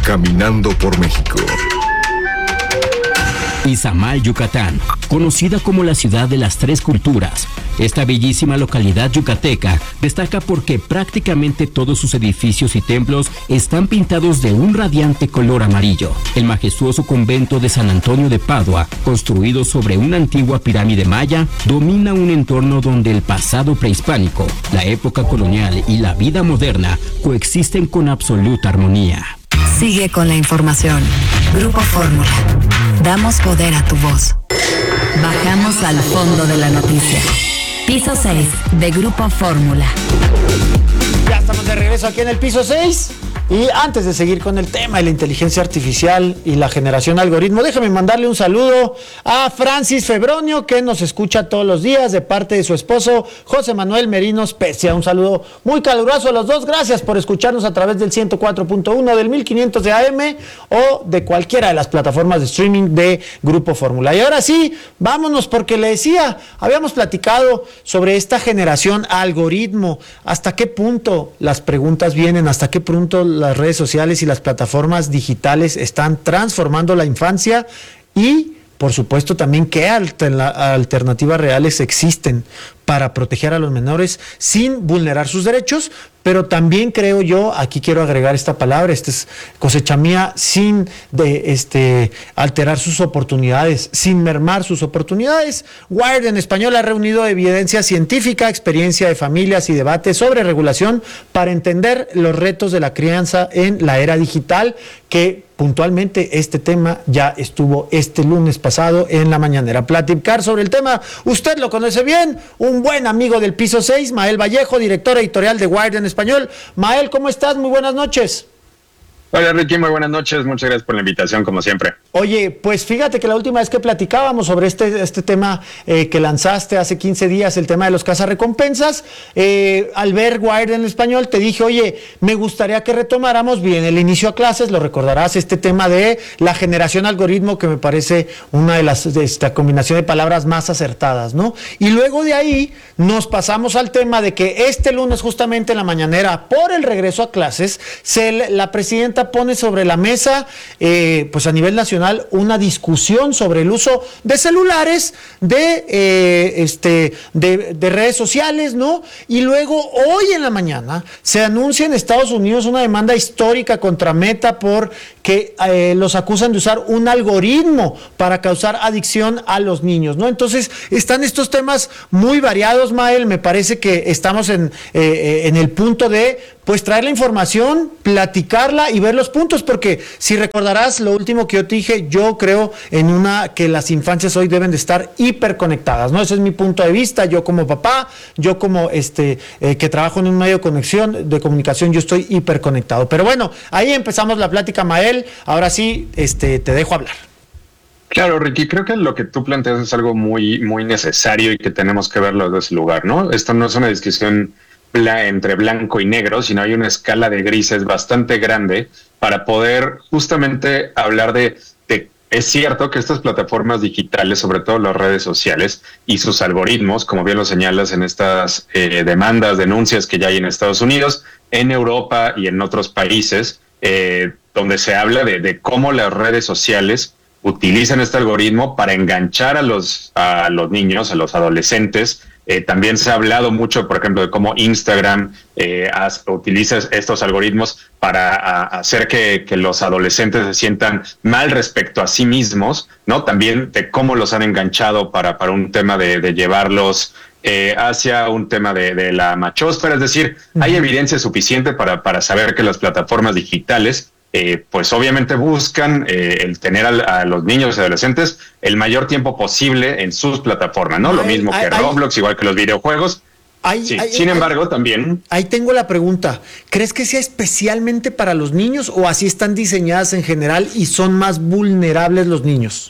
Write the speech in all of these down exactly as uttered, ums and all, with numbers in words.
Caminando por México. Izamal, Yucatán, conocida como la ciudad de las tres culturas. Esta bellísima localidad yucateca destaca porque prácticamente todos sus edificios y templos están pintados de un radiante color amarillo. El majestuoso convento de San Antonio de Padua, construido sobre una antigua pirámide maya, domina un entorno donde el pasado prehispánico, la época colonial y la vida moderna coexisten con absoluta armonía. Sigue con la información. Grupo Fórmula. Damos poder a tu voz. Bajamos al fondo de la noticia. Piso seis de Grupo Fórmula. Ya estamos de regreso aquí en el piso seis. Y antes de seguir con el tema de la inteligencia artificial y la generación de algoritmos, déjame mandarle un saludo a Francis Febronio, que nos escucha todos los días de parte de su esposo José Manuel Merino Specia. Un saludo muy caluroso a los dos. Gracias por escucharnos a través del ciento cuatro punto uno, del mil quinientos de A M o de cualquiera de las plataformas de streaming de Grupo Fórmula. Y ahora sí, vámonos, porque le decía, habíamos platicado sobre esta generación algoritmo, hasta qué punto las preguntas vienen, hasta qué punto las redes sociales y las plataformas digitales están transformando la infancia y, por supuesto, también qué alternativas reales existen para proteger a los menores sin vulnerar sus derechos, pero también creo yo, aquí quiero agregar esta palabra, esta es cosecha mía, sin de, este, alterar sus oportunidades, sin mermar sus oportunidades. Wired en español ha reunido evidencia científica, experiencia de familias y debates sobre regulación para entender los retos de la crianza en la era digital, que puntualmente este tema ya estuvo este lunes pasado en la mañanera. Platicar sobre el tema, usted lo conoce bien, un buen amigo del piso seis, Mael Vallejo, director editorial de Wired en español. Mael, ¿cómo estás? Muy buenas noches. Hola Ricky, muy buenas noches, muchas gracias por la invitación como siempre. Oye, pues fíjate que la última vez que platicábamos sobre este, este tema eh, que lanzaste hace quince días, el tema de los cazarrecompensas, eh, al ver Wired en español te dije, oye, me gustaría que retomáramos bien el inicio a clases, lo recordarás, este tema de la generación algoritmo, que me parece una de las, de esta combinación de palabras más acertadas, ¿no? Y luego de ahí nos pasamos al tema de que este lunes justamente en la mañanera, por el regreso a clases, se, la presidenta pone sobre la mesa, eh, pues a nivel nacional, una discusión sobre el uso de celulares, de, eh, este, de, de redes sociales, ¿no? Y luego, hoy en la mañana, se anuncia en Estados Unidos una demanda histórica contra Meta por que eh, los acusan de usar un algoritmo para causar adicción a los niños, ¿no? Entonces, están estos temas muy variados, Mael. Me parece que estamos en, eh, en el punto de, pues, traer la información, platicarla y ver los puntos, porque si recordarás lo último que yo te dije, yo creo en una que las infancias hoy deben de estar hiperconectadas, ¿no? Ese es mi punto de vista. Yo como papá, yo como este eh, que trabajo en un medio de conexión, de comunicación, yo estoy hiperconectado. Pero bueno, ahí empezamos la plática, Mael. Ahora sí, este, te dejo hablar. Claro, Ricky, creo que lo que tú planteas es algo muy, muy necesario y que tenemos que verlo desde ese lugar, ¿no? Esto no es una discusión entre blanco y negro, sino hay una escala de grises bastante grande para poder justamente hablar de, de es cierto que estas plataformas digitales, sobre todo las redes sociales y sus algoritmos, como bien lo señalas en estas eh, demandas, denuncias que ya hay en Estados Unidos, en Europa y en otros países, eh, donde se habla de, de cómo las redes sociales utilizan este algoritmo para enganchar a los, a los niños, a los adolescentes. Eh, también se ha hablado mucho, por ejemplo, de cómo Instagram eh, has, utiliza estos algoritmos para a, hacer que, que los adolescentes se sientan mal respecto a sí mismos, ¿no? También de cómo los han enganchado para, para un tema de, de llevarlos eh, hacia un tema de, de la machósfera. Es decir, uh-huh. hay evidencia suficiente para, para saber que las plataformas digitales Eh, pues obviamente buscan eh, el tener a, a los niños y adolescentes el mayor tiempo posible en sus plataformas, ¿no? Ay, Lo mismo ay, que ay, Roblox, igual que los videojuegos. Ay, sí. ay, Sin ay, embargo, ay, también... Ahí tengo la pregunta. ¿Crees que sea especialmente para los niños o así están diseñadas en general y son más vulnerables los niños?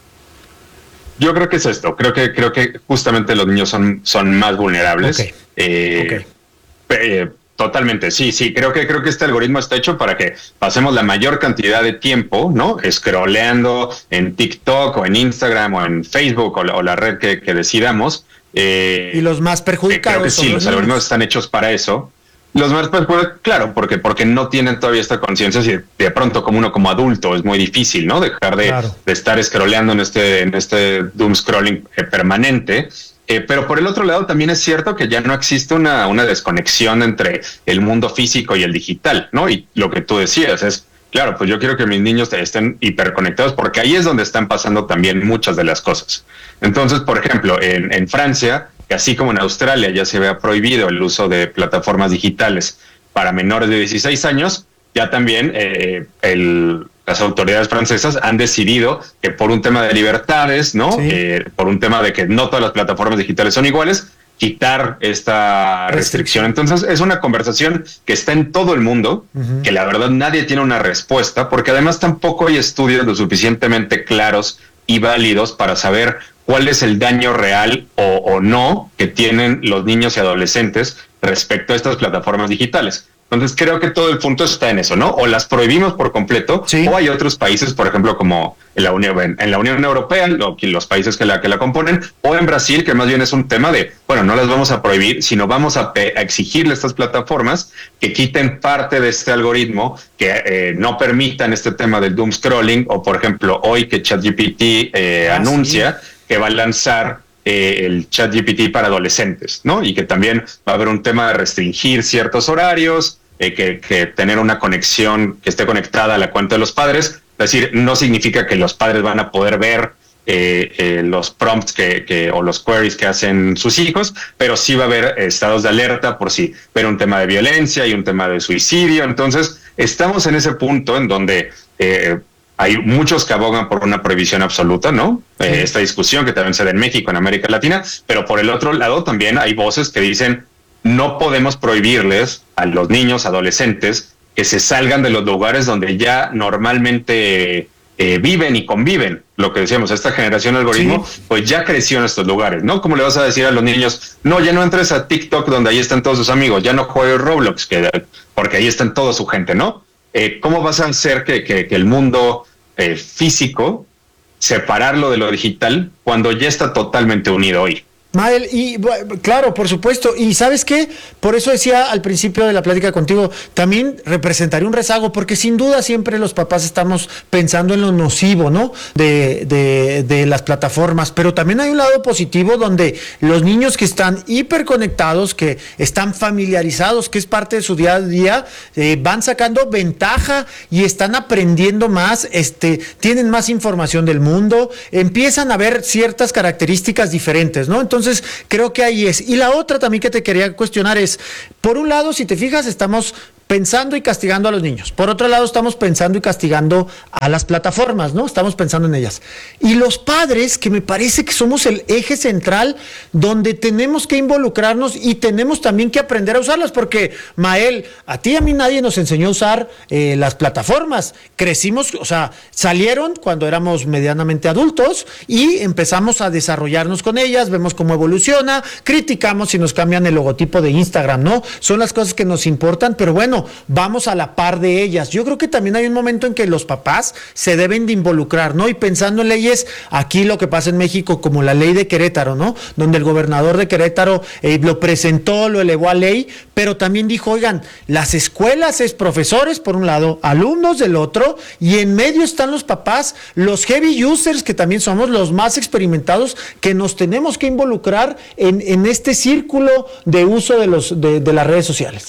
Yo creo que es esto. Creo que creo que justamente los niños son, son más vulnerables. Okay. Eh, okay. Eh, Totalmente, sí, sí, creo que creo que este algoritmo está hecho para que pasemos la mayor cantidad de tiempo, ¿no? Scrolleando en TikTok o en Instagram o en Facebook o la, o la red que, que decidamos. Eh, y los más perjudicados. Creo que sí, los, los algoritmos están hechos para eso. Los más pues, pues, claro, porque porque no tienen todavía esta conciencia, y de pronto como uno como adulto es muy difícil, ¿no? Dejar de, claro. de estar scrolleando en este en este doom scrolling eh, permanente. Eh, pero por el otro lado también es cierto que ya no existe una una desconexión entre el mundo físico y el digital, ¿no? Y lo que tú decías es, claro, pues yo quiero que mis niños estén hiperconectados porque ahí es donde están pasando también muchas de las cosas. Entonces, por ejemplo, en, en Francia, que así como en Australia ya se había prohibido el uso de plataformas digitales para menores de dieciséis años, ya también eh, el, las autoridades francesas han decidido que por un tema de libertades, ¿no? Sí. Eh, por un tema de que no todas las plataformas digitales son iguales, quitar esta restricción. Entonces es una conversación que está en todo el mundo, uh-huh. que la verdad nadie tiene una respuesta, porque además tampoco hay estudios lo suficientemente claros y válidos para saber cuál es el daño real o, o no que tienen los niños y adolescentes respecto a estas plataformas digitales. Entonces creo que todo el punto está en eso, ¿no? O las prohibimos por completo, sí. o hay otros países, por ejemplo, como en la Unión, en la Unión Europea, lo, los países que la, que la componen, o en Brasil, que más bien es un tema de, bueno, no las vamos a prohibir, sino vamos a, pe- a exigirle a estas plataformas que quiten parte de este algoritmo, que eh, no permitan este tema del doom scrolling, o por ejemplo, hoy que ChatGPT eh, ah, anuncia sí. que va a lanzar Eh, el ChatGPT para adolescentes, ¿no? Y que también va a haber un tema de restringir ciertos horarios, eh, que, que tener una conexión que esté conectada a la cuenta de los padres. Es decir, no significa que los padres van a poder ver eh, eh, los prompts que, que o los queries que hacen sus hijos, pero sí va a haber estados de alerta por si ver un tema de violencia y un tema de suicidio. Entonces, estamos en ese punto en donde eh, hay muchos que abogan por una prohibición absoluta, ¿no? Sí. Eh, esta discusión que también se da en México, en América Latina, pero por el otro lado también hay voces que dicen no podemos prohibirles a los niños, adolescentes, que se salgan de los lugares donde ya normalmente eh, viven y conviven. Lo que decíamos, esta generación algoritmo, sí. pues ya creció en estos lugares, ¿no? ¿Cómo le vas a decir a los niños, no, ya no entres a TikTok donde ahí están todos sus amigos, ya no juegues Roblox, que, porque ahí están toda su gente, ¿no? Eh, ¿Cómo vas a hacer que, que, que el mundo eh, físico, separarlo de lo digital, cuando ya está totalmente unido hoy? Mael, y claro, por supuesto, y ¿sabes qué? Por eso decía al principio de la plática contigo, también representaría un rezago, porque sin duda siempre los papás estamos pensando en lo nocivo, ¿no? De, de, de las plataformas, pero también hay un lado positivo donde los niños que están hiperconectados, que están familiarizados, que es parte de su día a día, eh, van sacando ventaja y están aprendiendo más, este, tienen más información del mundo, empiezan a ver ciertas características diferentes, ¿no? Entonces, Entonces, creo que ahí es. Y la otra también que te quería cuestionar es, por un lado, si te fijas, estamos pensando y castigando a los niños. Por otro lado, estamos pensando y castigando a las plataformas, ¿no? Estamos pensando en ellas. Y los padres, que me parece que somos el eje central donde tenemos que involucrarnos y tenemos también que aprender a usarlas, porque, Mael, a ti y a mí nadie nos enseñó a usar eh, las plataformas. Crecimos, o sea, salieron cuando éramos medianamente adultos y empezamos a desarrollarnos con ellas, vemos cómo evoluciona, criticamos si nos cambian el logotipo de Instagram, ¿no? Son las cosas que nos importan, pero bueno, vamos a la par de ellas. Yo creo que también hay un momento en que los papás se deben de involucrar, ¿no? Y pensando en leyes, aquí lo que pasa en México, como la ley de Querétaro, ¿no? Donde el gobernador de Querétaro eh, lo presentó, lo elevó a ley, pero también dijo, oigan, las escuelas es profesores por un lado, alumnos del otro, y en medio están los papás, los heavy users, que también somos los más experimentados, que nos tenemos que involucrar en, en este círculo de uso de, los, de, de las redes sociales.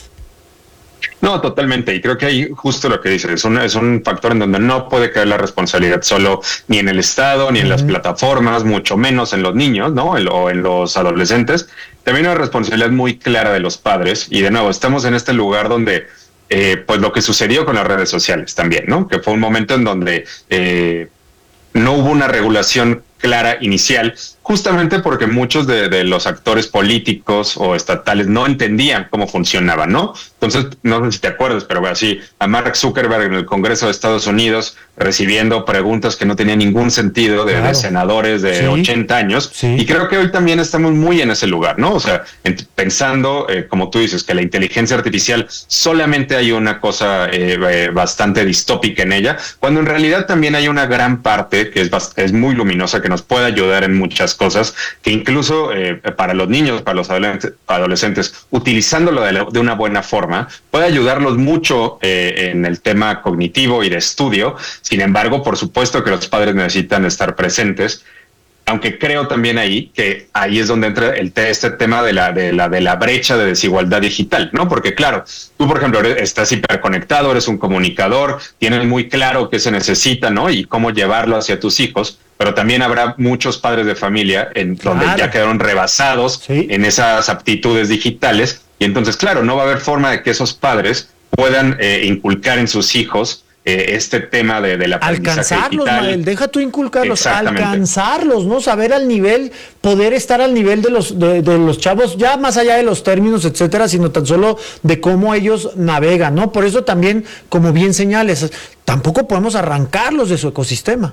No, totalmente. Y creo que ahí justo lo que dices, es un, es un factor en donde no puede caer la responsabilidad solo ni en el Estado, ni en uh-huh. las plataformas, mucho menos en los niños, ¿no? En, o en los adolescentes. También hay una responsabilidad muy clara de los padres. Y de nuevo, estamos en este lugar donde, eh, pues lo que sucedió con las redes sociales también, ¿no? Que fue un momento en donde eh, no hubo una regulación clara inicial, justamente porque muchos de, de los actores políticos o estatales no entendían cómo funcionaba, ¿no? Entonces, no sé si te acuerdas, pero así, a Mark Zuckerberg en el Congreso de Estados Unidos recibiendo preguntas que no tenían ningún sentido de, claro. de senadores de sí. ochenta años, sí. y creo que hoy también estamos muy en ese lugar, ¿no? O sea, en, pensando, eh, como tú dices, que la inteligencia artificial solamente hay una cosa eh, eh, bastante distópica en ella, cuando en realidad también hay una gran parte que es, es muy luminosa, que nos puede ayudar en muchas las cosas, que incluso eh, para los niños, para los adolescentes, adolescentes utilizándolo de, la, de una buena forma, puede ayudarlos mucho eh, en el tema cognitivo y de estudio. Sin embargo, por supuesto que los padres necesitan estar presentes, aunque creo también ahí que ahí es donde entra el este tema de la de la de la brecha de desigualdad digital, ¿no? Porque claro, tú por ejemplo estás hiperconectado, eres un comunicador, tienes muy claro qué se necesita, ¿no? Y cómo llevarlo hacia tus hijos, pero también habrá muchos padres de familia en Claro. donde ya quedaron rebasados Sí. en esas aptitudes digitales, y entonces claro, no va a haber forma de que esos padres puedan eh, inculcar en sus hijos Eh, este tema de, de la alcanzarlos, Mael, deja tú inculcarlos, alcanzarlos, ¿no? Saber al nivel, poder estar al nivel de los de, de los chavos, ya más allá de los términos, etcétera, sino tan solo de cómo ellos navegan, ¿no? Por eso también, como bien señales, tampoco podemos arrancarlos de su ecosistema.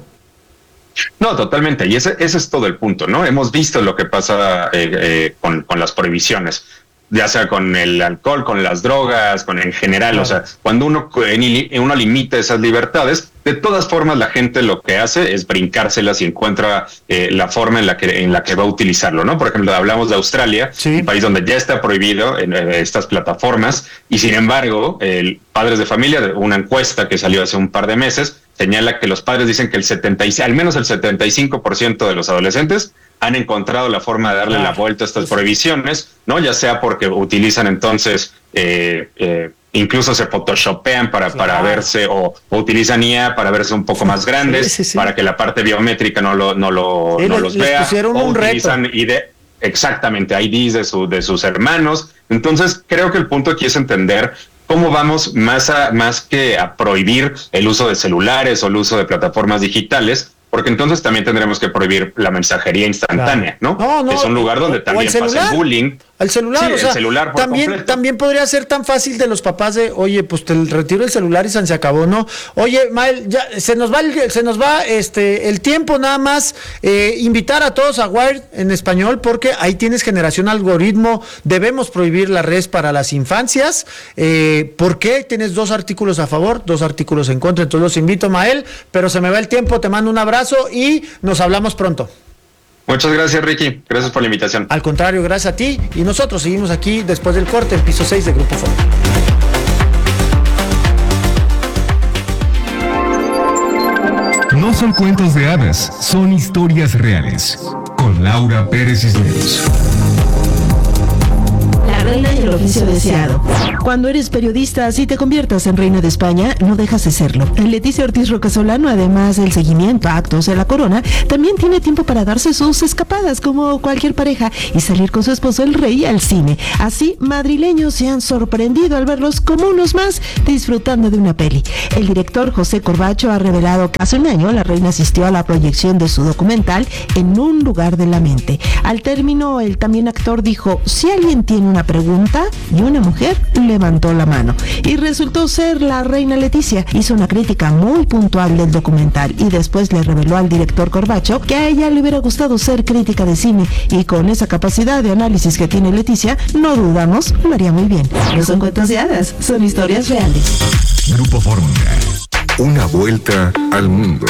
No, totalmente, y ese, ese es todo el punto, ¿no? Hemos visto lo que pasa eh, eh, con, con las prohibiciones, ya sea con el alcohol, con las drogas, con en general, claro. O sea, cuando uno, uno limita esas libertades, de todas formas la gente lo que hace es brincárselas y encuentra eh, la forma en la que en la que va a utilizarlo, ¿no? Por ejemplo, hablamos de Australia, sí. Un país donde ya está prohibido en, en estas plataformas, y sin embargo, el padres de familia, una encuesta que salió hace un par de meses, señala que los padres dicen que el setenta y, al menos el setenta y cinco por ciento de los adolescentes han encontrado la forma de darle ah, la vuelta a estas pues, prohibiciones, ¿no? Ya sea porque utilizan entonces, eh, eh, incluso se photoshopean para, claro. para verse, o, o utilizan I A para verse un poco más grandes, sí, sí, sí. para que la parte biométrica no, lo, no, lo, sí, no les, los les vea, pusieron o un utilizan reto. I D, exactamente, I Ds de, su, de sus hermanos. Entonces, creo que el punto aquí es entender cómo vamos más, a, más que a prohibir el uso de celulares o el uso de plataformas digitales, porque entonces también tendremos que prohibir la mensajería instantánea, claro. ¿no? no, no es un lugar donde también el pasa el bullying. El celular, sí, o sea, el celular por también, completo. también podría ser tan fácil de los papás de, oye, pues te retiro el celular y se acabó, ¿no? Oye, Mael, ya se nos va el, se nos va este el tiempo, nada más eh, invitar a todos a Wired en español, porque ahí tienes Generación Algoritmo, debemos prohibir la red para las infancias. Eh, ¿Por qué? Tienes dos artículos a favor, dos artículos en contra, entonces los invito, Mael, pero se me va el tiempo, te mando un abrazo y nos hablamos pronto. Muchas gracias, Ricky. Gracias por la invitación. Al contrario, gracias a ti. Y nosotros seguimos aquí después del corte, en piso seis de Grupo Fórmula. No son cuentos de hadas, son historias reales. Con Laura Pérez Cisneros. La reina y el oficio deseado. Cuando eres periodista, si te conviertas en reina de España, no dejas de serlo. Leticia Ortiz Rocasolano, además del seguimiento a actos de la corona, también tiene tiempo para darse sus escapadas como cualquier pareja y salir con su esposo el rey al cine. Así, madrileños se han sorprendido al verlos como unos más disfrutando de una peli. El director José Corbacho ha revelado que hace un año la reina asistió a la proyección de su documental En un lugar de la mente. Al término, el también actor dijo: si alguien tiene una pregunta, y una mujer levantó la mano. Y resultó ser la reina Leticia. Hizo una crítica muy puntual del documental y después le reveló al director Corbacho que a ella le hubiera gustado ser crítica de cine, y con esa capacidad de análisis que tiene Leticia, no dudamos, lo haría muy bien. No son cuentos de hadas, son historias reales. Grupo Fórmula. Una vuelta al mundo.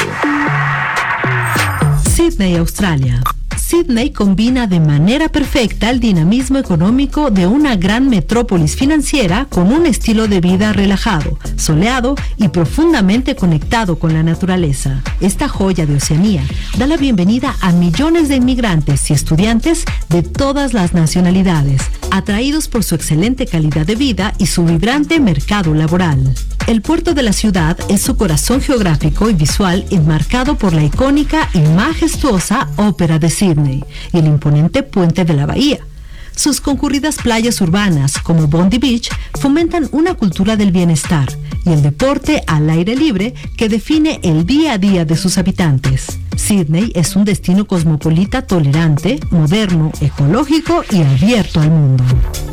Sydney, Australia. Sydney combina de manera perfecta el dinamismo económico de una gran metrópolis financiera con un estilo de vida relajado, soleado y profundamente conectado con la naturaleza. Esta joya de Oceanía da la bienvenida a millones de inmigrantes y estudiantes de todas las nacionalidades, atraídos por su excelente calidad de vida y su vibrante mercado laboral. El puerto de la ciudad es su corazón geográfico y visual, enmarcado por la icónica y majestuosa Ópera de Sydney y el imponente puente de la bahía. Sus concurridas playas urbanas, como Bondi Beach, fomentan una cultura del bienestar y el deporte al aire libre que define el día a día de sus habitantes. Sydney es un destino cosmopolita tolerante, moderno, ecológico y abierto al mundo.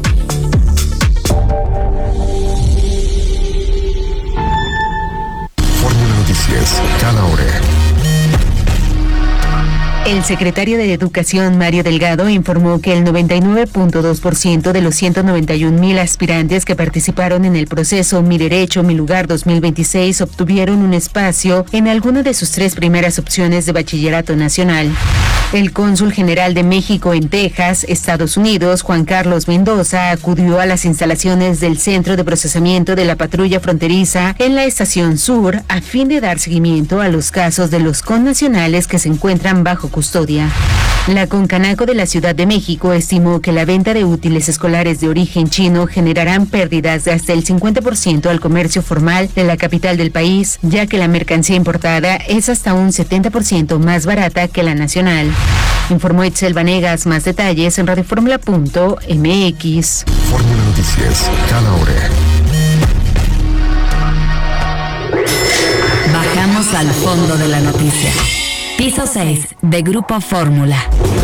Fórmula Noticias, cada hora. El secretario de Educación, Mario Delgado, informó que el noventa y nueve punto dos por ciento de los ciento noventa y un mil aspirantes que participaron en el proceso Mi Derecho, Mi Lugar dos mil veintiséis obtuvieron un espacio en alguna de sus tres primeras opciones de bachillerato nacional. El cónsul general de México en Texas, Estados Unidos, Juan Carlos Mendoza, acudió a las instalaciones del Centro de Procesamiento de la Patrulla Fronteriza en la Estación Sur a fin de dar seguimiento a los casos de los connacionales que se encuentran bajo custodia. La Concanaco de la Ciudad de México estimó que la venta de útiles escolares de origen chino generarán pérdidas de hasta el cincuenta por ciento al comercio formal de la capital del país, ya que la mercancía importada es hasta un setenta por ciento más barata que la nacional. Informó Itzel Vanegas. Más detalles en radioformula punto m x. Fórmula Noticias, cada hora. Bajamos al fondo de la noticia. Piso seis de Grupo Fórmula.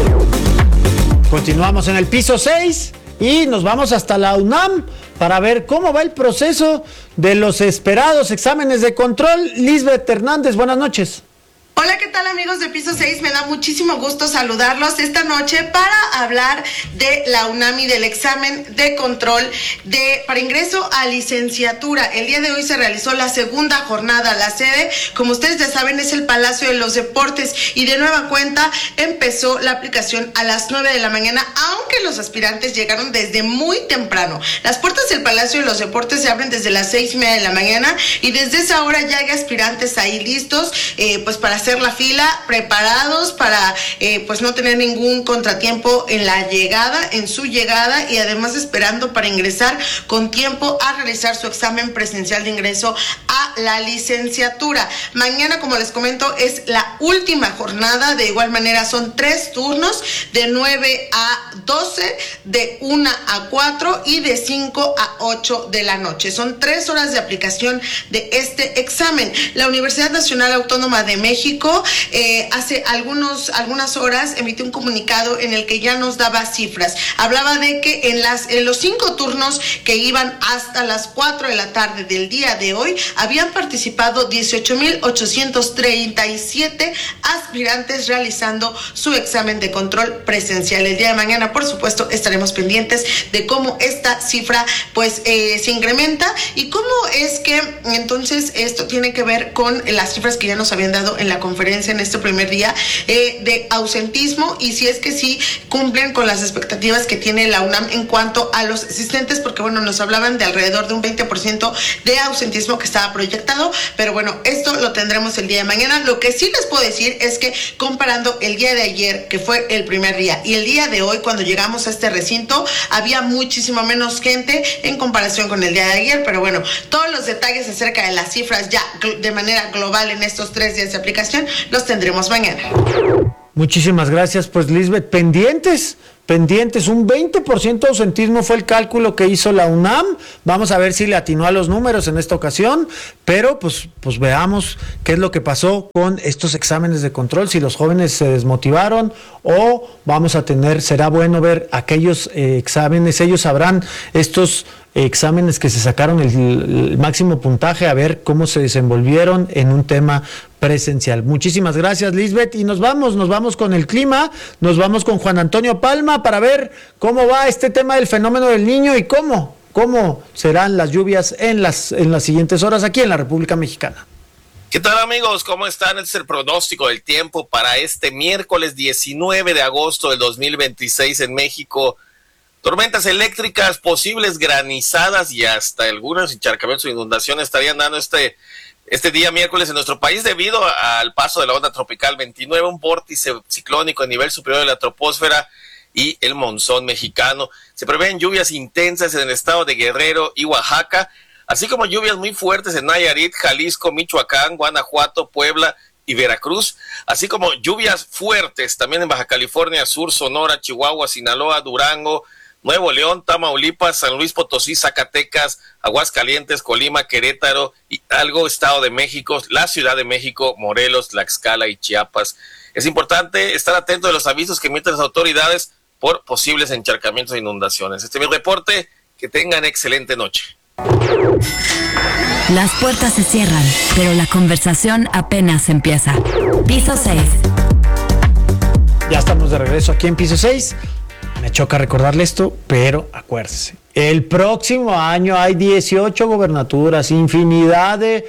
Continuamos en el piso seis y nos vamos hasta la UNAM para ver cómo va el proceso de los esperados exámenes de control. Lisbeth Hernández, buenas noches. Hola, ¿qué tal amigos de Piso seis? Me da muchísimo gusto saludarlos esta noche para hablar de la UNAM y del examen de control de para ingreso a licenciatura. El día de hoy se realizó la segunda jornada. La sede, como ustedes ya saben, es el Palacio de los Deportes y de nueva cuenta empezó la aplicación a las nueve de la mañana, aunque los aspirantes llegaron desde muy temprano. Las puertas del Palacio de los Deportes se abren desde las seis y media de la mañana y desde esa hora ya hay aspirantes ahí listos, eh, pues para hacer la fila, preparados para eh, pues no tener ningún contratiempo en la llegada, en su llegada, y además esperando para ingresar con tiempo a realizar su examen presencial de ingreso a la licenciatura. Mañana, como les comento, es la última jornada. De igual manera son tres turnos, de nueve a doce, de una a cuatro y de cinco a ocho de la noche. Son tres horas de aplicación de este examen. La Universidad Nacional Autónoma de México Eh, hace algunos, algunas horas emitió un comunicado en el que ya nos daba cifras. Hablaba de que en, las, en los cinco turnos que iban hasta las cuatro de la tarde del día de hoy, habían participado dieciocho mil ochocientos treinta y siete aspirantes realizando su examen de control presencial. El día de mañana, por supuesto, estaremos pendientes de cómo esta cifra pues eh, se incrementa y cómo es que entonces esto tiene que ver con las cifras que ya nos habían dado en la conferencia en este primer día eh, de ausentismo, y si es que sí cumplen con las expectativas que tiene la UNAM en cuanto a los asistentes, porque bueno, nos hablaban de alrededor de un veinte por ciento de ausentismo que estaba proyectado, pero bueno, esto lo tendremos el día de mañana. Lo que sí les puedo decir es que comparando el día de ayer, que fue el primer día, y el día de hoy, cuando llegamos a este recinto, había muchísimo menos gente en comparación con el día de ayer, pero bueno, todos los detalles acerca de las cifras ya de manera global en estos tres días de aplicación los tendremos mañana. Muchísimas gracias, pues Lisbeth, pendientes, pendientes, un veinte por ciento de ausentismo fue el cálculo que hizo la UNAM. Vamos a ver si le atinó a los números en esta ocasión, pero pues, pues veamos qué es lo que pasó con estos exámenes de control, si los jóvenes se desmotivaron o vamos a tener, será bueno ver aquellos eh, exámenes, ellos sabrán estos exámenes que se sacaron el, el máximo puntaje, a ver cómo se desenvolvieron en un tema presencial. Muchísimas gracias, Lisbeth, y nos vamos, nos vamos con el clima, nos vamos con Juan Antonio Palma para ver cómo va este tema del fenómeno del Niño y cómo, cómo serán las lluvias en las, en las siguientes horas aquí en la República Mexicana. ¿Qué tal amigos? ¿Cómo están? Este es el pronóstico del tiempo para este miércoles diecinueve de agosto del dos mil veintiséis en México. Tormentas eléctricas, posibles granizadas y hasta algunos encharcamientos o inundaciones estarían dando este, este día miércoles en nuestro país debido al paso de la onda tropical veintinueve, un vórtice ciclónico a nivel superior de la troposfera y el monzón mexicano. Se prevén lluvias intensas en el estado de Guerrero y Oaxaca, así como lluvias muy fuertes en Nayarit, Jalisco, Michoacán, Guanajuato, Puebla y Veracruz, así como lluvias fuertes también en Baja California Sur, Sonora, Chihuahua, Sinaloa, Durango, Nuevo León, Tamaulipas, San Luis Potosí, Zacatecas, Aguascalientes, Colima, Querétaro, Hidalgo, Estado de México, la Ciudad de México, Morelos, Tlaxcala y Chiapas. Es importante estar atento de los avisos que emiten las autoridades por posibles encharcamientos e inundaciones. Este es mi reporte, que tengan excelente noche. Las puertas se cierran, pero la conversación apenas empieza. Piso seis. Ya estamos de regreso aquí en Piso seis. Me choca recordarle esto, pero acuérdese, el próximo año hay dieciocho gobernaturas, infinidad de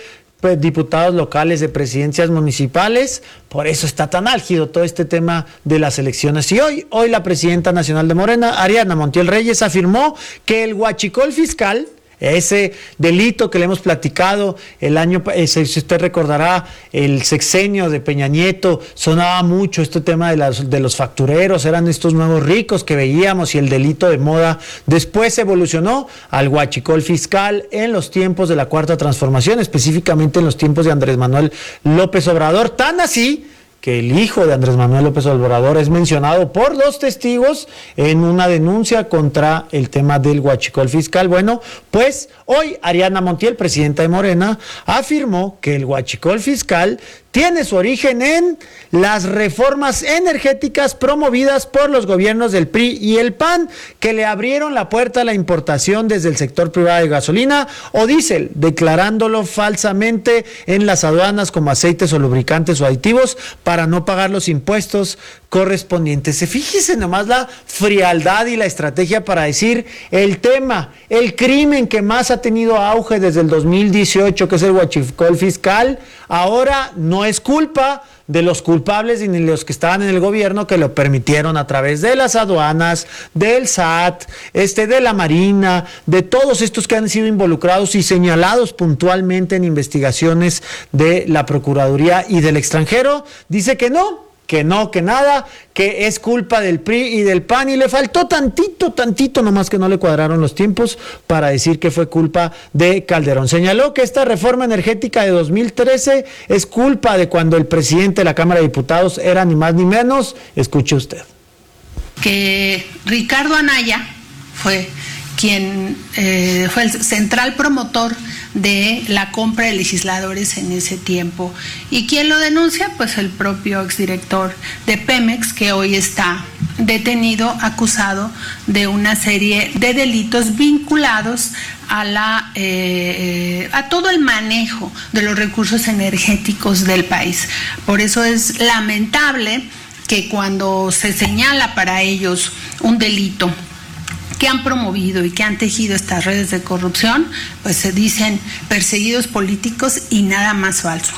diputados locales de presidencias municipales. Por eso está tan álgido todo este tema de las elecciones. Y hoy, hoy la presidenta nacional de Morena, Ariadna Montiel Reyes, afirmó que el huachicol fiscal, ese delito que le hemos platicado el año, ese, si usted recordará, el sexenio de Peña Nieto, sonaba mucho este tema de, las, de los factureros, eran estos nuevos ricos que veíamos y el delito de moda. Después evolucionó al huachicol fiscal en los tiempos de la Cuarta Transformación, específicamente en los tiempos de Andrés Manuel López Obrador, tan así que el hijo de Andrés Manuel López Obrador es mencionado por dos testigos en una denuncia contra el tema del huachicol fiscal. Bueno, pues hoy Ariadna Montiel, presidenta de Morena, afirmó que el huachicol fiscal tiene su origen en las reformas energéticas promovidas por los gobiernos del P R I y el P A N, que le abrieron la puerta a la importación desde el sector privado de gasolina o diésel, declarándolo falsamente en las aduanas como aceites o lubricantes o aditivos para no pagar los impuestos correspondientes. Se fíjese nomás la frialdad y la estrategia para decir el tema, el crimen que más ha tenido auge desde el dos mil dieciocho, que es el huachicol fiscal, ahora no es culpa de los culpables ni los que estaban en el gobierno que lo permitieron a través de las aduanas, del S A T, este, de la Marina, de todos estos que han sido involucrados y señalados puntualmente en investigaciones de la Procuraduría y del extranjero. Dice que no, que no, que nada, que es culpa del P R I y del P A N, y le faltó tantito, tantito, nomás que no le cuadraron los tiempos para decir que fue culpa de Calderón. Señaló que esta reforma energética de dos mil trece es culpa de cuando el presidente de la Cámara de Diputados era ni más ni menos, escuche usted. Que Ricardo Anaya fue quien eh, fue el central promotor de la compra de legisladores en ese tiempo. ¿Y quién lo denuncia? Pues el propio exdirector de Pemex, que hoy está detenido, acusado de una serie de delitos vinculados a la eh, a todo el manejo de los recursos energéticos del país. Por eso es lamentable que cuando se señala para ellos un delito que han promovido y que han tejido estas redes de corrupción, pues se dicen perseguidos políticos y nada más falso.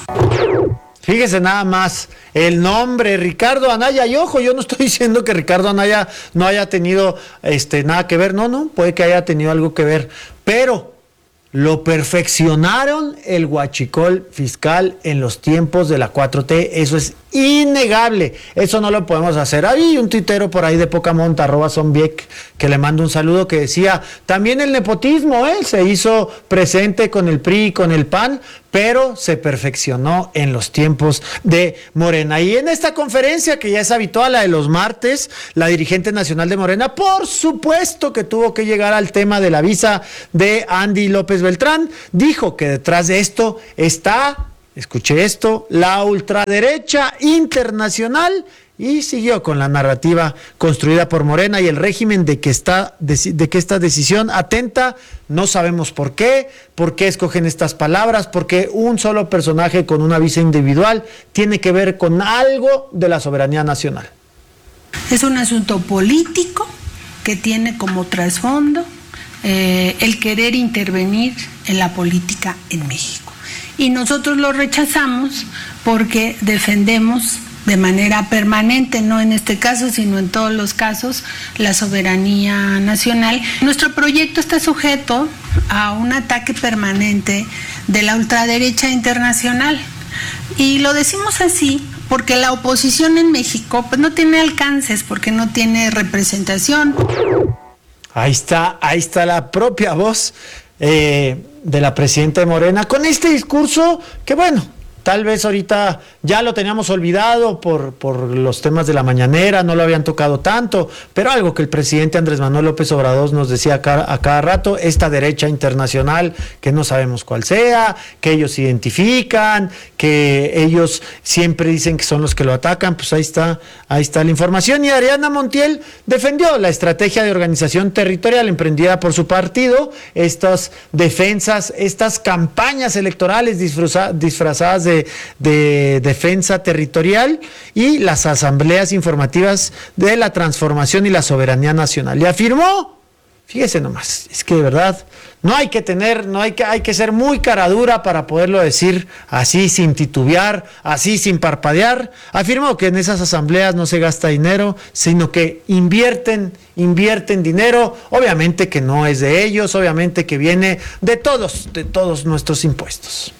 Fíjese nada más, el nombre, Ricardo Anaya, y ojo, yo no estoy diciendo que Ricardo Anaya no haya tenido este, nada que ver, no, no, puede que haya tenido algo que ver, pero lo perfeccionaron el huachicol fiscal en los tiempos de la cuatro T, eso es innegable, eso no lo podemos hacer. Hay un tuitero por ahí de poca monta, arroba Zombiek, que le mando un saludo, que decía, también el nepotismo, ¿eh? se hizo presente con el P R I y con el P A N, pero se perfeccionó en los tiempos de Morena. Y en esta conferencia, que ya es habitual, la de los martes, la dirigente nacional de Morena, por supuesto que tuvo que llegar al tema de la visa de Andy López Beltrán, dijo que detrás de esto está, escuche esto, la ultraderecha internacional, y siguió con la narrativa construida por Morena y el régimen de que, está, de, de que esta decisión atenta, no sabemos por qué, por qué escogen estas palabras, porque un solo personaje con una visa individual tiene que ver con algo de la soberanía nacional. Es un asunto político que tiene como trasfondo eh, el querer intervenir en la política en México. Y nosotros lo rechazamos porque defendemos de manera permanente, no en este caso, sino en todos los casos, la soberanía nacional. Nuestro proyecto está sujeto a un ataque permanente de la ultraderecha internacional. Y lo decimos así porque la oposición en México pues, no tiene alcances, porque no tiene representación. Ahí está, ahí está la propia voz eh, de la presidenta de Morena, con este discurso que, bueno, tal vez ahorita ya lo teníamos olvidado por, por los temas de la mañanera, no lo habían tocado tanto, pero algo que el presidente Andrés Manuel López Obrador nos decía a cada, a cada rato, esta derecha internacional que no sabemos cuál sea, que ellos identifican, que ellos siempre dicen que son los que lo atacan, pues ahí está, ahí está la información. Y Ariadna Montiel defendió la estrategia de organización territorial emprendida por su partido, estas defensas, estas campañas electorales disfraza, disfrazadas de, de defensa territorial y las asambleas informativas de la transformación y la soberanía nacional. Y afirmó Fíjese nomás, es que de verdad no hay que tener, no hay que, hay que ser muy cara dura para poderlo decir así sin titubear, así sin parpadear. Afirmó que en esas asambleas no se gasta dinero, sino que invierten, invierten dinero, obviamente que no es de ellos, obviamente que viene de todos, de todos nuestros impuestos.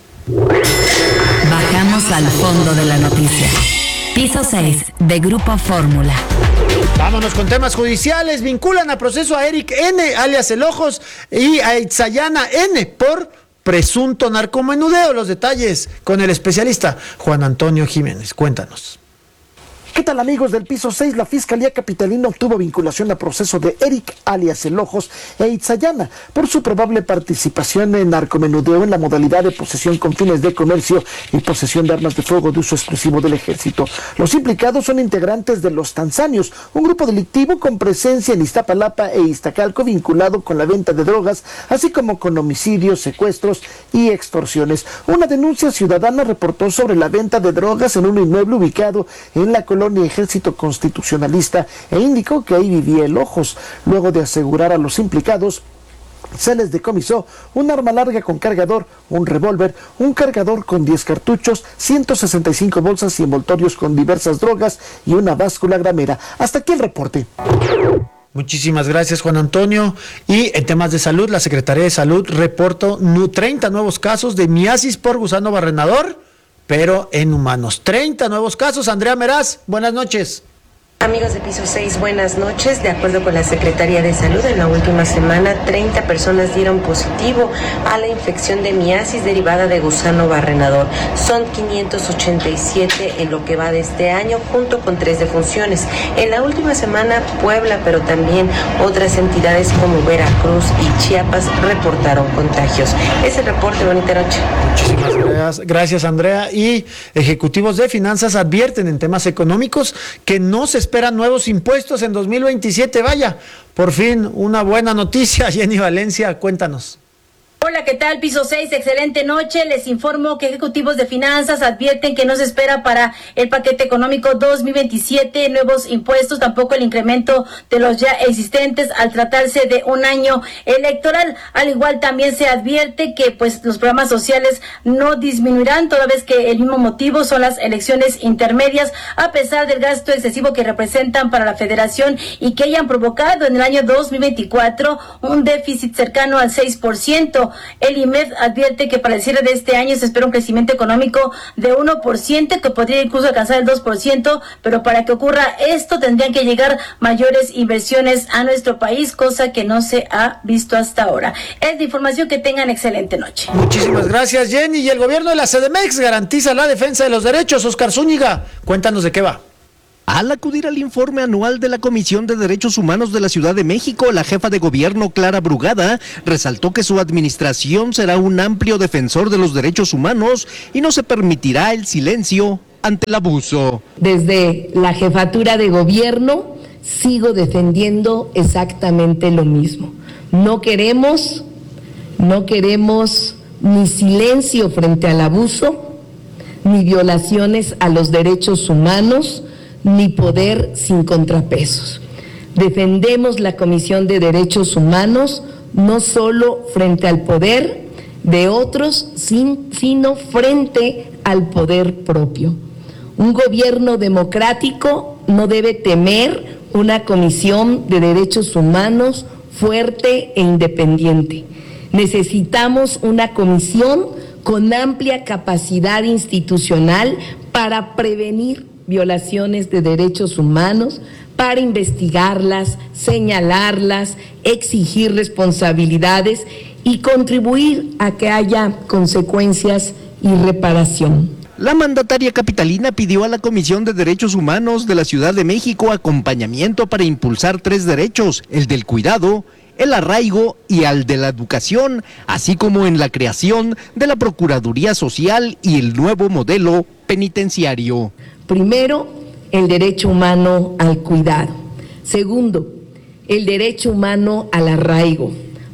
Bajamos al fondo de la noticia. Piso seis de Grupo Fórmula. Vámonos con temas judiciales. Vinculan a proceso a Eric N., alias El Ojos, y a Itzayana N. por presunto narcomenudeo. Los detalles con el especialista Juan Antonio Jiménez. Cuéntanos. ¿Qué tal, amigos del Piso seis? La Fiscalía Capitalina obtuvo vinculación a proceso de Eric, alias El Ojos, e Itzayana por su probable participación en narcomenudeo en la modalidad de posesión con fines de comercio y posesión de armas de fuego de uso exclusivo del ejército. Los implicados son integrantes de Los Tanzanios, un grupo delictivo con presencia en Iztapalapa e Iztacalco vinculado con la venta de drogas, así como con homicidios, secuestros y extorsiones. Una denuncia ciudadana reportó sobre la venta de drogas en un inmueble ubicado en la colonia Ejército Constitucionalista e indicó que ahí vivía El Ojos. Luego de asegurar a los implicados, se les decomisó un arma larga con cargador, un revólver, un cargador con diez cartuchos, ciento sesenta y cinco bolsas y envoltorios con diversas drogas y una báscula gramera. Hasta aquí el reporte. Muchísimas gracias, Juan Antonio. Y en temas de salud, la Secretaría de Salud reportó treinta nuevos casos de miasis por gusano barrenador, pero en humanos. treinta nuevos casos. Andrea Meraz, buenas noches. Amigos de Piso seis, buenas noches. De acuerdo con la Secretaría de Salud, en la última semana, treinta personas dieron positivo a la infección de miasis derivada de gusano barrenador. Son quinientos ochenta y siete en lo que va de este año, junto con tres defunciones. En la última semana, Puebla, pero también otras entidades como Veracruz y Chiapas reportaron contagios. Es el reporte. Bonita noche. Muchísimas gracias, gracias, Andrea. Y ejecutivos de finanzas advierten en temas económicos que no se esperan nuevos impuestos en dos mil veintisiete. Vaya, por fin una buena noticia. Jenny Valencia, cuéntanos. Hola, ¿qué tal? Piso seis, excelente noche. Les informo que ejecutivos de finanzas advierten que no se espera para el paquete económico dos mil veintisiete nuevos impuestos, tampoco el incremento de los ya existentes al tratarse de un año electoral. Al igual también se advierte que pues los programas sociales no disminuirán, toda vez que el mismo motivo son las elecciones intermedias, a pesar del gasto excesivo que representan para la federación y que hayan provocado en el año dos mil veinticuatro un déficit cercano al seis por ciento. El I M E F advierte que para el cierre de este año se espera un crecimiento económico de uno por ciento, que podría incluso alcanzar el dos por ciento, pero para que ocurra esto tendrían que llegar mayores inversiones a nuestro país, cosa que no se ha visto hasta ahora. Es de información. Que tengan excelente noche. Muchísimas gracias, Jenny. Y el gobierno de la CDMX garantiza la defensa de los derechos. Oscar Zúñiga, cuéntanos de qué va. Al acudir al informe anual de la Comisión de Derechos Humanos de la Ciudad de México, la jefa de gobierno, Clara Brugada, resaltó que su administración será un amplio defensor de los derechos humanos y no se permitirá el silencio ante el abuso. Desde la jefatura de gobierno sigo defendiendo exactamente lo mismo. No queremos, no queremos ni silencio frente al abuso, ni violaciones a los derechos humanos, ni poder sin contrapesos. Defendemos la Comisión de Derechos Humanos no solo frente al poder de otros, sin, sino frente al poder propio. Un gobierno democrático no debe temer una Comisión de Derechos Humanos fuerte e independiente. Necesitamos una comisión con amplia capacidad institucional para prevenir violaciones de derechos humanos, para investigarlas, señalarlas, exigir responsabilidades y contribuir a que haya consecuencias y reparación. La mandataria capitalina pidió a la Comisión de Derechos Humanos de la Ciudad de México acompañamiento para impulsar tres derechos: el del cuidado, el arraigo y al de la educación, así como en la creación de la Procuraduría Social y el nuevo modelo penitenciario. Primero, el derecho humano al cuidado. Segundo, el derecho humano al arraigo.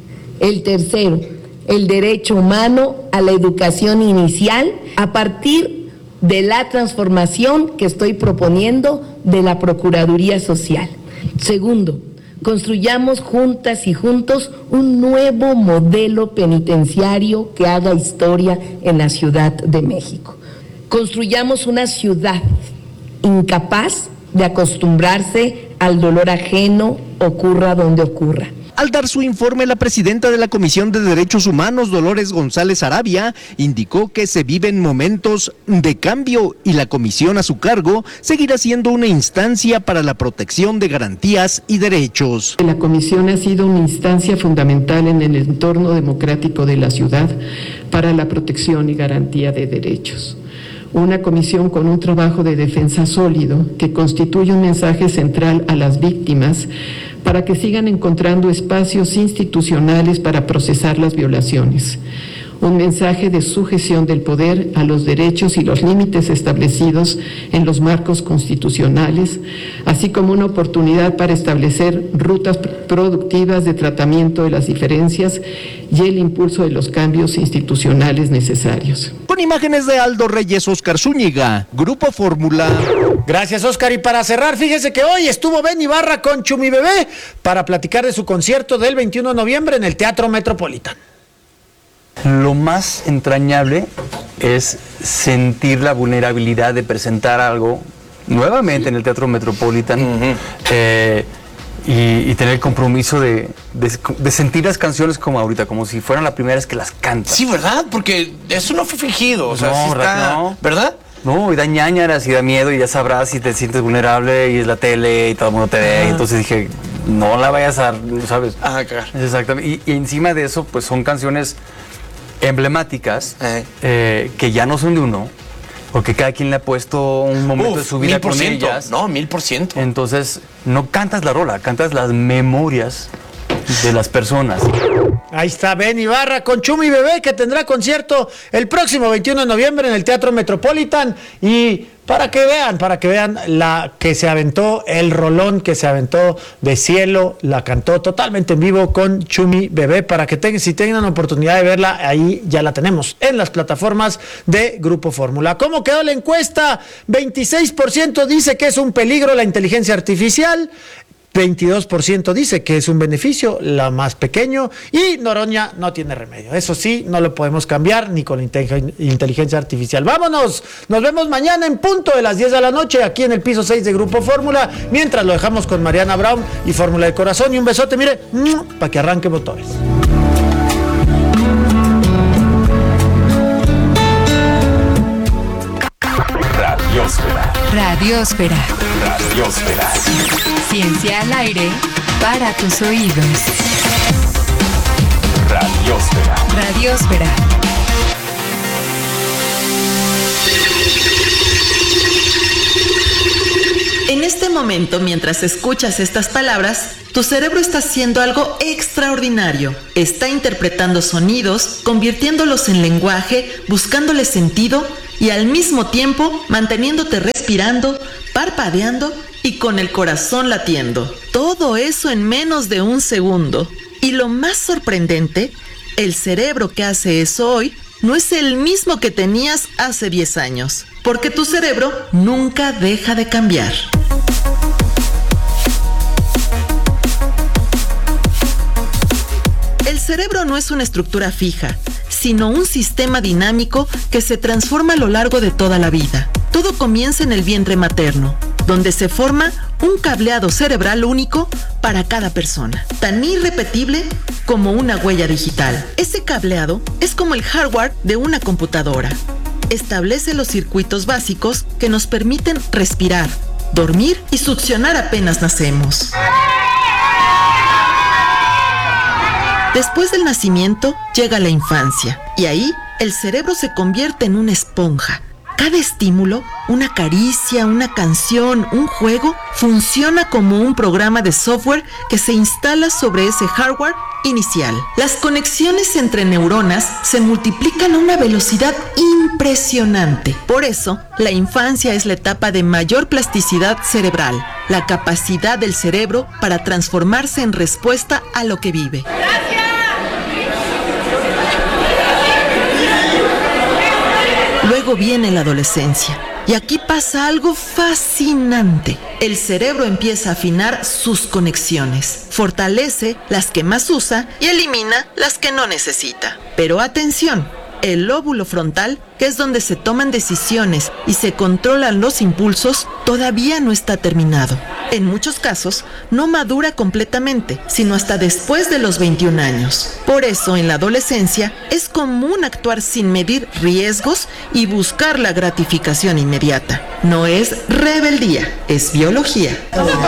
El tercero, el derecho humano a la educación inicial a partir de la transformación que estoy proponiendo de la Procuraduría Social. Segundo, Construyamos juntas y juntos un nuevo modelo penitenciario que haga historia en la Ciudad de México. Construyamos una ciudad incapaz de acostumbrarse al dolor ajeno, ocurra donde ocurra. Al dar su informe, la presidenta de la Comisión de Derechos Humanos, Dolores González Arabia, indicó que se viven momentos de cambio y la comisión a su cargo seguirá siendo una instancia para la protección de garantías y derechos. La comisión ha sido una instancia fundamental en el entorno democrático de la ciudad para la protección y garantía de derechos. Una comisión con un trabajo de defensa sólido que constituye un mensaje central a las víctimas para que sigan encontrando espacios institucionales para procesar las violaciones. Un mensaje de sujeción del poder a los derechos y los límites establecidos en los marcos constitucionales, así como una oportunidad para establecer rutas productivas de tratamiento de las diferencias y el impulso de los cambios institucionales necesarios. Con imágenes de Aldo Reyes, Óscar Zúñiga, Grupo Fórmula. Gracias, Óscar. Y para cerrar, fíjese que hoy estuvo Ben Ibarra con Chumi Bebé para platicar de su concierto del veintiuno de noviembre en el Teatro Metropolitan. Lo más entrañable es sentir la vulnerabilidad de presentar algo nuevamente en el Teatro Metropolitan, uh-huh. eh, y, y tener el compromiso de, de, de sentir las canciones como ahorita, como si fueran la primera vez que las cantas. Sí, ¿verdad? Porque eso no fue fingido, o sea, no, sí está, no. ¿verdad? No, y da ñañaras y da miedo y ya sabrás si te sientes vulnerable y es la tele y todo el mundo te ve. Ah. Y entonces dije, no la vayas a, ¿sabes? Ah, claro. Exactamente. Y, y encima de eso, pues son canciones emblemáticas, eh. Eh, que ya no son de uno, porque cada quien le ha puesto un momento Uf, de su vida con ellas. No, mil por ciento. Entonces, no cantas la rola, cantas las memorias de las personas. Ahí está Ben Ibarra con Chumi Bebé, que tendrá concierto el próximo veintiuno de noviembre en el Teatro Metropolitan. Y para que vean, para que vean la que se aventó, el rolón que se aventó de Cielo, la cantó totalmente en vivo con Chumi Bebé, para que tengan, si tengan oportunidad de verla, ahí ya la tenemos en las plataformas de Grupo Fórmula. ¿Cómo quedó la encuesta? veintiséis por ciento dice que es un peligro la inteligencia artificial, veintidós por ciento dice que es un beneficio, la más pequeño, y Noroña no tiene remedio. Eso sí, no lo podemos cambiar ni con inteligencia artificial. Vámonos, nos vemos mañana en punto de las diez de la noche aquí en el piso seis de Grupo Fórmula, mientras lo dejamos con Mariana Brown y Fórmula de Corazón, y un besote, mire, para que arranque motores. Radiósfera. Radiósfera. Radiósfera. Ciencia al aire para tus oídos. Radiósfera. Radiósfera. En este momento, mientras escuchas estas palabras, tu cerebro está haciendo algo extraordinario. Está interpretando sonidos, convirtiéndolos en lenguaje, buscándole sentido y al mismo tiempo manteniéndote respirando, parpadeando y con el corazón latiendo. Todo eso en menos de un segundo. Y lo más sorprendente, el cerebro que hace eso hoy no es el mismo que tenías hace diez años, porque tu cerebro nunca deja de cambiar. El cerebro no es una estructura fija, sino un sistema dinámico que se transforma a lo largo de toda la vida. Todo comienza en el vientre materno, donde se forma un cableado cerebral único para cada persona, tan irrepetible como una huella digital. Ese cableado es como el hardware de una computadora. Establece los circuitos básicos que nos permiten respirar, dormir y succionar apenas nacemos. Después del nacimiento llega la infancia y ahí el cerebro se convierte en una esponja. Cada estímulo, una caricia, una canción, un juego, funciona como un programa de software que se instala sobre ese hardware inicial. Las conexiones entre neuronas se multiplican a una velocidad impresionante. Por eso, la infancia es la etapa de mayor plasticidad cerebral, la capacidad del cerebro para transformarse en respuesta a lo que vive. Luego viene la adolescencia, Y aquí pasa algo fascinante. El cerebro empieza a afinar sus conexiones, fortalece las que más usa y elimina las que no necesita. Pero atención, el lóbulo frontal, que es donde se toman decisiones y se controlan los impulsos, todavía no está terminado. En muchos casos, no madura completamente, sino hasta después de los veintiún años. Por eso, en la adolescencia, es común actuar sin medir riesgos y buscar la gratificación inmediata. No es rebeldía, es biología.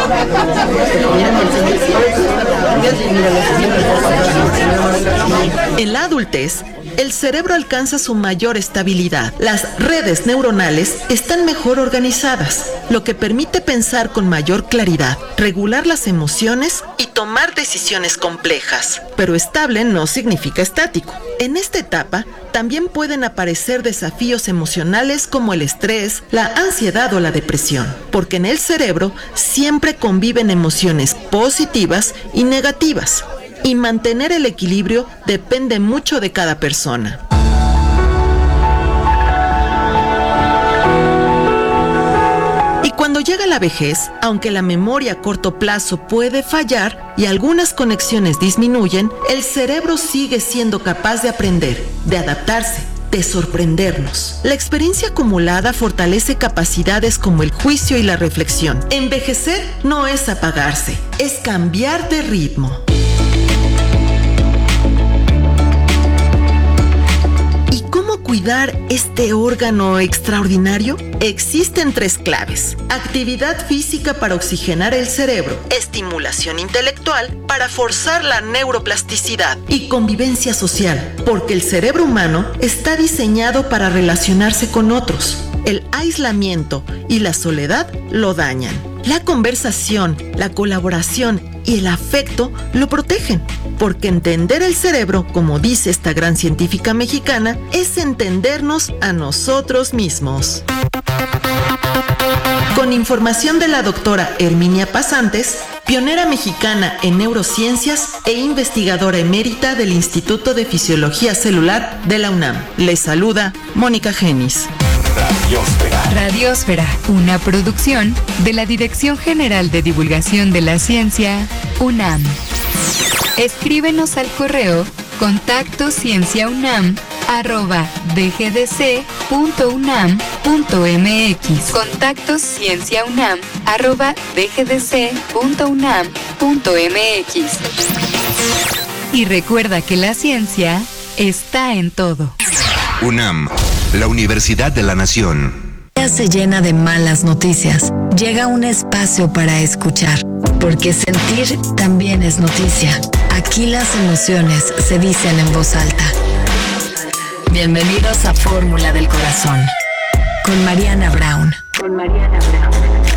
En la adultez, el cerebro alcanza su mayor estabilidad. Las redes neuronales están mejor organizadas, lo que permite pensar con mayor claridad, regular las emociones y tomar decisiones complejas. Pero estable no significa estático. En esta etapa también pueden aparecer desafíos emocionales como el estrés, la ansiedad o la depresión, porque en el cerebro siempre conviven emociones positivas y negativas. Y mantener el equilibrio depende mucho de cada persona. Y cuando llega la vejez, aunque la memoria a corto plazo puede fallar y algunas conexiones disminuyen, el cerebro sigue siendo capaz de aprender, de adaptarse, de sorprendernos. La experiencia acumulada fortalece capacidades como el juicio y la reflexión. Envejecer no es apagarse, es cambiar de ritmo. Cuidar este órgano extraordinario? Existen tres claves: actividad física para oxigenar el cerebro, estimulación intelectual para forzar la neuroplasticidad y convivencia social, porque el cerebro humano está diseñado para relacionarse con otros. El aislamiento y la soledad lo dañan. La conversación, la colaboración y el afecto lo protegen, porque entender el cerebro, como dice esta gran científica mexicana, es entendernos a nosotros mismos. Con información de la doctora Herminia Pasantes, pionera mexicana en neurociencias e investigadora emérita del Instituto de Fisiología Celular de la UNAM. Les saluda Mónica Genis. Radiósfera. Radiósfera, una producción de la Dirección General de Divulgación de la Ciencia, UNAM. Escríbenos al correo contacto cienciaunam arroba dgdc.unam.mx. Contacto cienciaunam arroba dgdc.unam.mx. Y recuerda que la ciencia está en todo. UNAM, la Universidad de la Nación. Se llena de malas noticias. Llega un espacio para escuchar, porque sentir también es noticia. Aquí las emociones se dicen en voz alta. Bienvenidos a Fórmula del Corazón, con Mariana Brown. Con Mariana Brown.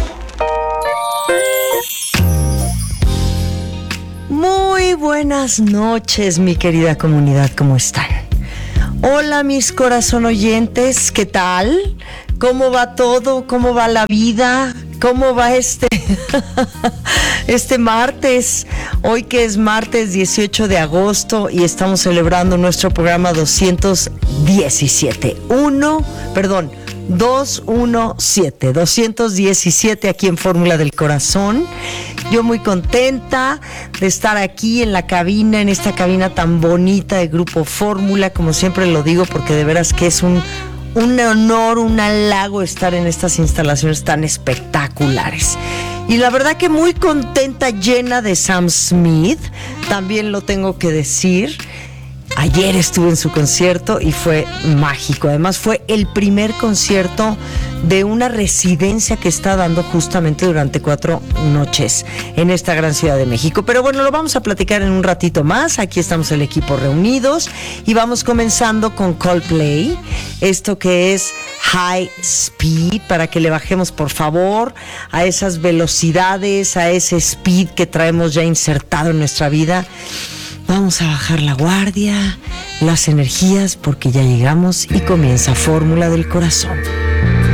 Muy buenas noches, mi querida comunidad, ¿cómo están? Hola, mis corazón oyentes, ¿qué tal? ¿Cómo va todo? ¿Cómo va la vida? ¿Cómo va este, este martes? Hoy que es martes dieciocho de agosto y estamos celebrando nuestro programa doscientos diecisiete. Uno, perdón, doscientos diecisiete. doscientos diecisiete aquí en Fórmula del Corazón. Yo muy contenta de estar aquí en la cabina, en esta cabina tan bonita de Grupo Fórmula, como siempre lo digo, porque de veras que es un, un honor, un halago estar en estas instalaciones tan espectaculares. Y la verdad que muy contenta, llena de Sam Smith, también lo tengo que decir. Ayer estuve en su concierto y fue mágico. Además fue el primer concierto de una residencia que está dando justamente durante cuatro noches en esta gran Ciudad de México. Pero bueno, lo vamos a platicar en un ratito más. Aquí estamos el equipo reunidos y vamos comenzando con Coldplay. Esto que es High Speed, para que le bajemos por favor a esas velocidades, a ese speed que traemos ya insertado en nuestra vida. Vamos a bajar la guardia, las energías, porque ya llegamos y comienza Fórmula del Corazón.